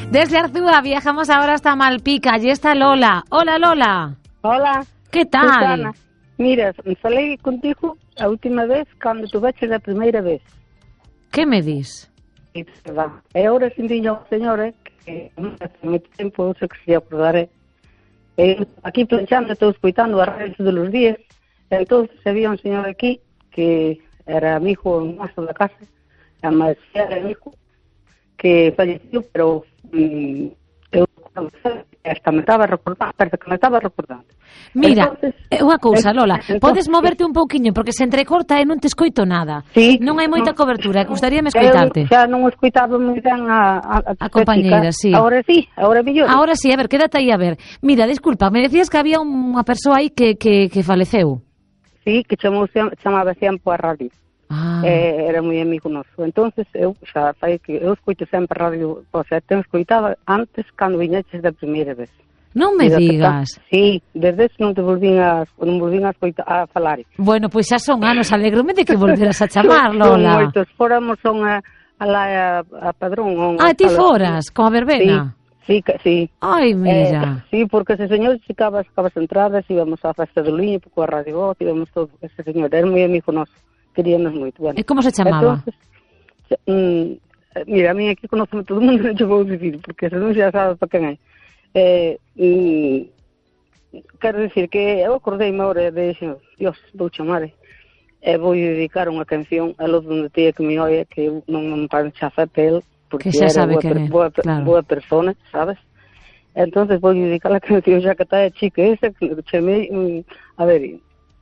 Desde Arzúa viajamos ahora hasta Malpica. Allí está Lola. Hola, Lola. Hola. ¿Qué tal? Susana. Mira, falei contigo a última vez cando tu veches a primeira vez. Que me dis? E agora sentiño a señora que hace moito tempo, eu sei que se acordaré. Aquí planchando, estou escoitando a radio todos os días. Entón, había un señor aquí que era amigo noso da casa, a máis era amigo, que falleceu, pero eu hasta me estaba recordando, parece que me estaba recordando. Mira, unha cousa, Lola, podes moverte un pouquiño porque se entrecorta e non te escoito nada. Sí, Non hai moita cobertura, gustaríame escoitarte. Eu xa non escoitaba moi ben a compañeira, sí. Agora sí, agora mellor. Ahora sí, a ver, quédate aí a ver. Mira, disculpa, me decías que había unha persoa aí que faleceu. Sí, que chamaba sempre a radio. Era moi amigo noso. Entonces eu xa fai que eu escoito sempre a radio, o sea, te escoitaba antes cando viñeches da primeira vez. Non me digas. Sí, desde non volvín a escoitar a falar. Bueno, pois xa son anos, alégrome de que volveras a chamar, Lola. Son moitos, fóramos a Padrón. Ti foras, con a verbena? Sí. Ai, mira. Sí, porque ese señor chicaba as entradas, íbamos á festa do Liño, porque a Radio Voz, íbamos todo. Ese señor era moi amigo noso. Queríamos moito. Bueno, e como se chamaba? Entonces, mira, a mí aquí conozco todo o mundo, non te vou dicir, porque se non xa sabes para quen é. Quero dicir que eu acordei-me agora de dixo, Dios, vou chamar vou dedicar unha canción a los donde tía que me oia, que eu non paro chafar pel, porque que xa era sabe boa persona, sabes? Entonces vou dedicar a canción xa que está chica esa, que chamei, a ver,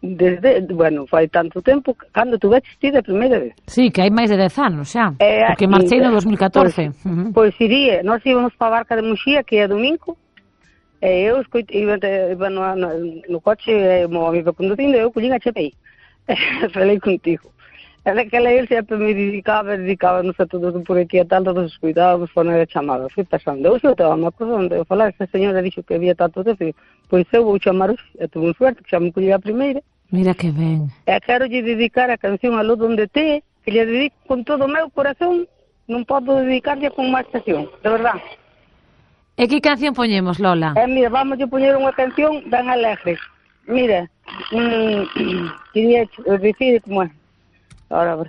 fai tanto tempo, cando tu veches ti da primeira vez. Sí, que hai máis de 10 anos xa, porque marchei no 2014. Pois iría, nós íbamos para a Barca de Muxía, que é domingo, e eu iba no coche, mo amigo conducindo, e eu collín a chamei. Falei contigo. Aquela ele sempre me dedicava-nos a todos por aquí, a tal, todos os cuidados, quando era chamada. Fui pensando, eu estava me acordando, eu falar, essa señora dixo que había tanto tempo, pois eu vou chamar hoxe, e tuve suerte, que xa me collí a primeira. Mira que ben. E quero lle dedicar a canción a Luz donde te, que lle dedico con todo o meu corazón, non podo dedicarlle con máis canción, de verdad. E que canción poñemos, Lola? Mira, vamos a poñer unha canción ben alegre. Mira, quería dicir como é. Ahora,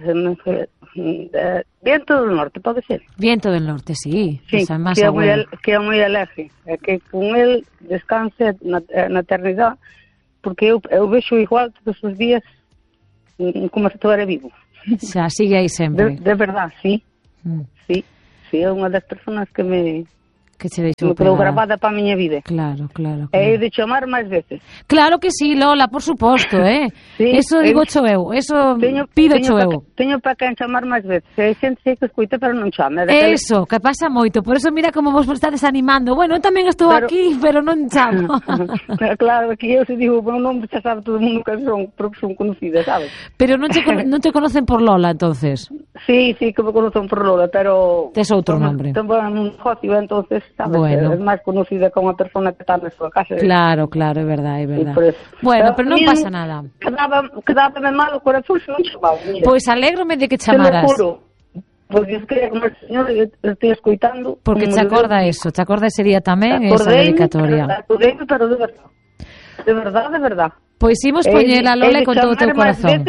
Viento del Norte, pode ser? Viento del Norte, sí. Sí, que é moi alegre. Que con el descanse na eternidade, porque eu vexo igual todos os días como se estivera vivo. Xa, sigue aí sempre. De verdad, sí. Sí, é unha das persoas que me quedou grabada para a miña vida. Claro. E de chamar máis veces. Claro que sí, Lola, por suposto, Sí, eso digo cho eu, eso pido cho eu. Teño para quen chamar máis veces. Hai xente que escuita, pero non chama. Eso, que pasa moito, por eso mira como vos estades animando. Bueno, eu tamén estou aquí, pero non chamo. Claro, que eu se digo, non xa sabe todo o mundo que son, porque son conocidas, sabes? Pero non te conocen por Lola, entonces? Sí, que me conocen por Lola, pero... Tes outro nombre. Tengo un negocio, entonces, sabes, bueno. É máis conocida como a persona que está na súa casa. Claro, é verdade. Bueno, pero non pasa nada. Quedábame mal o corazón se non chamaba. Pois alégrome de que chamaras. Te lo juro. Porque es que como el señor estoy escoitando... Porque te acorda eso, te acorda ese día tamén esa dedicatoria. Acordei, pero de verdad. De verdad. Pois imos poñela, Lola, con todo o teu corazón.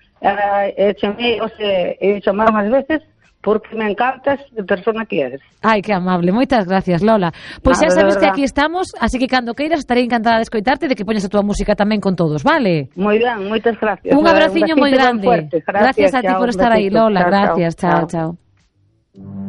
He chamado máis veces porque me encantas de persona que eres. Ai, que amable, moitas gracias, Lola. Pois xa sabes que aquí estamos, así que cando queiras estarei encantada de escoitarte e de que poñas a túa música tamén con todos, vale? Moi ben, moitas gracias. Un abraciño moi grande. Gracias a ti por estar aí, Lola. Gracias, chao.